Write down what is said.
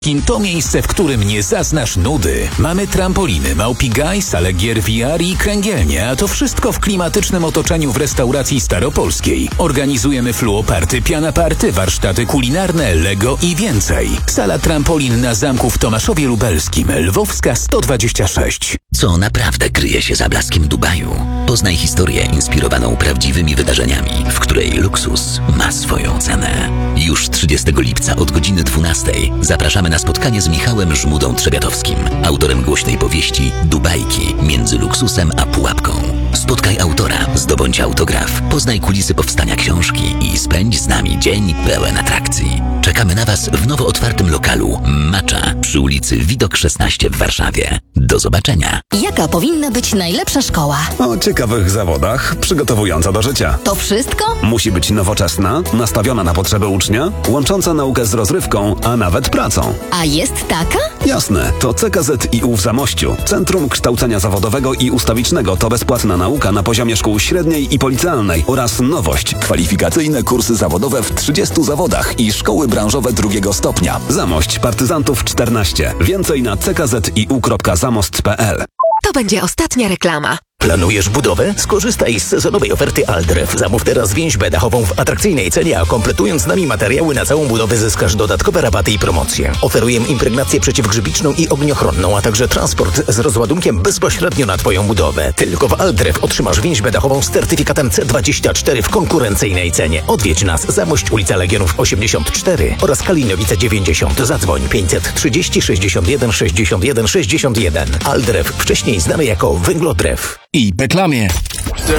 To miejsce, w którym nie zaznasz nudy. Mamy trampoliny, Małpigaj, salę gier VR i kręgielnie, a to wszystko w klimatycznym otoczeniu w restauracji staropolskiej. Organizujemy fluoparty, pianaparty, warsztaty kulinarne, Lego i więcej. Sala trampolin na zamku w Tomaszowie Lubelskim, Lwowska 126. Co naprawdę kryje się za blaskiem Dubaju? Poznaj historię inspirowaną prawdziwymi wydarzeniami, w której luksus ma swoją cenę. Już 30 lipca od godziny 12 zapraszamy na spotkanie z Michałem Żmudą-Trzebiatowskim, autorem głośnej powieści Dubajki między luksusem a pułapką. Spotkaj autora, zdobądź autograf, poznaj kulisy powstania książki i spędź z nami dzień pełen atrakcji. Czekamy na Was w nowo otwartym lokalu Macza przy ulicy Widok 16 w Warszawie. Do zobaczenia. Jaka powinna być najlepsza szkoła? O ciekawych zawodach, przygotowująca do życia. To wszystko? Musi być nowoczesna, nastawiona na potrzeby ucznia, łącząca naukę z rozrywką, a nawet pracą. A jest taka? Jasne, to CKZiU w Zamościu. Centrum Kształcenia Zawodowego i Ustawicznego to bezpłatna nauka na poziomie szkół średniej i policealnej oraz nowość. Kwalifikacyjne kursy zawodowe w 30 zawodach i szkoły branżowe drugiego stopnia. Zamość Partyzantów 14. Więcej na ckziu.zamost.pl. To będzie ostatnia reklama. Planujesz budowę? Skorzystaj z sezonowej oferty Aldref. Zamów teraz więźbę dachową w atrakcyjnej cenie, a kompletując z nami materiały na całą budowę zyskasz dodatkowe rabaty i promocje. Oferujemy impregnację przeciwgrzybiczną i ogniochronną, a także transport z rozładunkiem bezpośrednio na Twoją budowę. Tylko w Aldref otrzymasz więźbę dachową z certyfikatem C24 w konkurencyjnej cenie. Odwiedź nas Zamość, ulica Legionów 84 oraz Kalinowice 90. Zadzwoń 530 61 61 61. Aldref, wcześniej znany jako Węglodref. I reklamie.